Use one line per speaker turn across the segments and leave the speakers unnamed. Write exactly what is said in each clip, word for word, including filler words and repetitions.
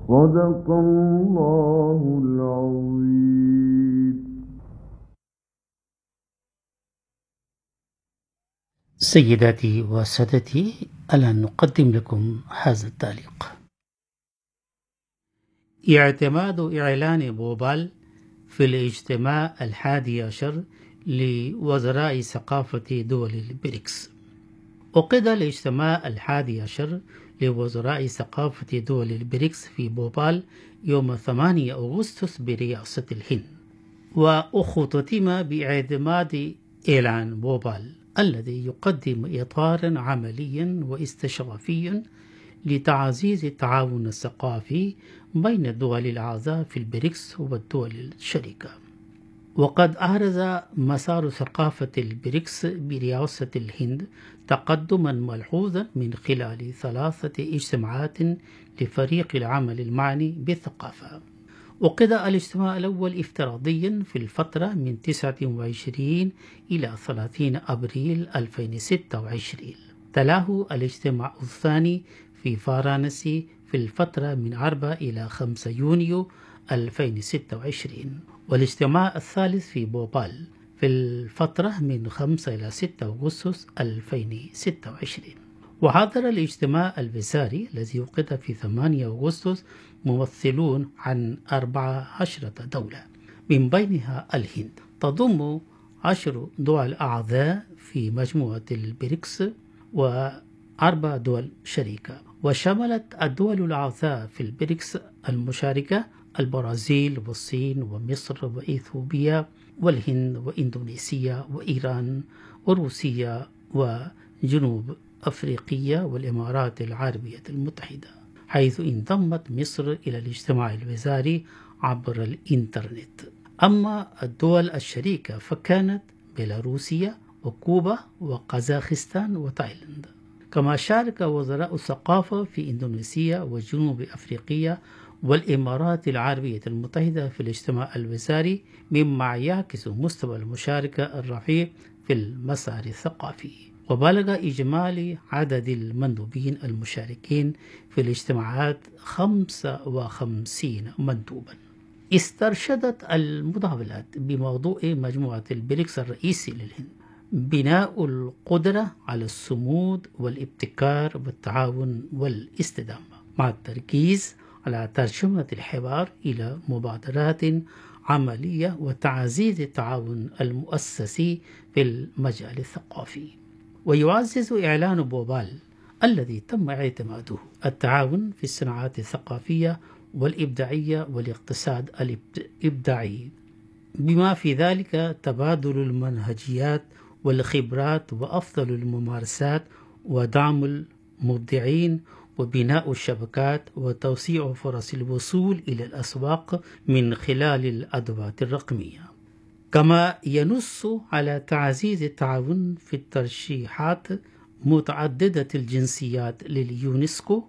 صدق الله العظيم.
سيداتي وسادتي، الآن نقدم لكم هذا التعليق. اعتماد إعلان بوبال في الاجتماع الحادي عشر لوزراء ثقافة دول البريكس. عقد الاجتماع الحادي عشر لوزراء ثقافة دول البريكس في بوبال يوم ثمانية أغسطس برئاسة الهند، واختتم باعتماد إعلان بوبال الذي يقدم إطارا عمليا واستشرافيا لتعزيز التعاون الثقافي بين الدول الأعضاء في البريكس والدول الشريكة. وقد أحرز مسار ثقافة البريكس برئاسة الهند تقدما ملحوظا من خلال ثلاثة اجتماعات لفريق العمل المعني بالثقافة. عقد الاجتماع الأول افتراضيا في الفترة من تسعة وعشرين إلى ثلاثين أبريل ألفين وستة وعشرين. تلاه الاجتماع الثاني في فارانسي في الفترة من أربعة إلى خمسة يونيو ألفين وستة وعشرين، والاجتماع الثالث في بوبال في الفترة من خمسة إلى ستة أغسطس ألفين وستة وعشرين. وحضر الاجتماع الوزاري الذي عقد في ثمانية أغسطس ممثلون عن أربع عشرة دولة، من بينها الهند. تضم عشر دول أعضاء في مجموعة البريكس وأربع دول شريكة، وشملت الدول الأعضاء في البريكس المشاركة البرازيل والصين ومصر وإثيوبيا والهند وإندونيسيا وإيران وروسيا وجنوب أفريقيا والإمارات العربية المتحدة، حيث انضمت مصر إلى الاجتماع الوزاري عبر الإنترنت. أما الدول الشريكة فكانت بيلاروسيا وكوبا وقزاخستان وتايلاند. كما شارك وزراء الثقافة في إندونيسيا وجنوب أفريقيا والإمارات العربية المتحدة في الاجتماع الوزاري، مما يعكس مستوى المشاركة الرفيع في المسار الثقافي. وبلغ إجمالي عدد المندوبين المشاركين في الاجتماعات خمسة وخمسين مندوبا. استرشدت المداولات بموضوع مجموعة البريكس الرئيسي للهند بناء القدرة على الصمود والابتكار والتعاون والاستدامة، مع التركيز على ترجمة الحوار إلى مبادرات عملية وتعزيز التعاون المؤسسي في المجال الثقافي. ويعزز إعلان بوبال الذي تم اعتماده التعاون في الصناعات الثقافية والإبداعية والاقتصاد الإبداعي، بما في ذلك تبادل المنهجيات والخبرات وأفضل الممارسات ودعم المبدعين وبناء الشبكات وتوسيع فرص الوصول إلى الأسواق من خلال الأدوات الرقمية. كما ينص على تعزيز التعاون في الترشيحات متعددة الجنسيات لليونسكو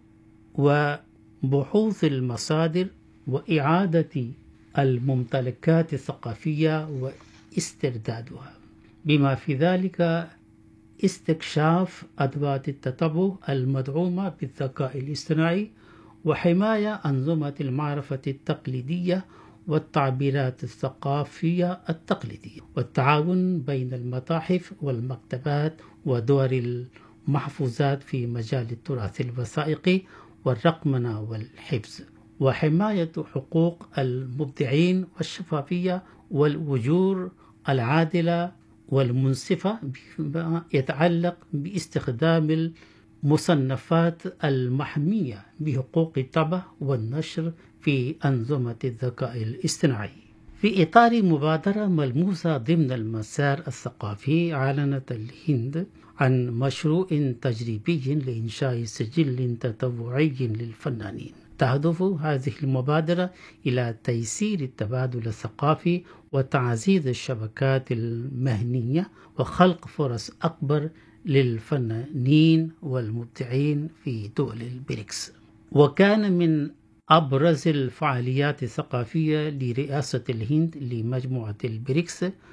وبحوث المصادر وإعادة الممتلكات الثقافية واستردادها، بما في ذلك استكشاف أدوات التتبع المدعومة بالذكاء الاصطناعي وحماية أنظمة المعرفة التقليدية والتعبيرات الثقافية التقليدية، والتعاون بين المتاحف والمكتبات ودور المحفوظات في مجال التراث الوثائقي والرقمنة والحفظ، وحماية حقوق المبدعين والشفافية والأجور العادلة والمنصفة بما يتعلق باستخدام المصنفات المحمية بحقوق الطبع والنشر في أنظمة الذكاء الاصطناعي. في إطار مبادرة ملموسة ضمن المسار الثقافي، أعلنت الهند عن مشروع تجريبي لإنشاء سجل تطوعي للفنانين. تهدف هذه المبادرة إلى تيسير التبادل الثقافي وتعزيز الشبكات المهنية وخلق فرص أكبر للفنانين والمبدعين في دول البريكس. وكان من أبرز الفعاليات الثقافية لرئاسة الهند لمجموعة البريكس